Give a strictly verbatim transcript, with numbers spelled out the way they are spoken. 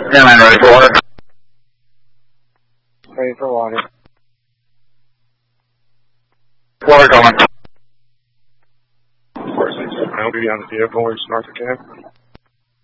Yeah, man, ready for water. Ready for water. Water coming. four six seven, I'll be on the vehicle, it's north of camp.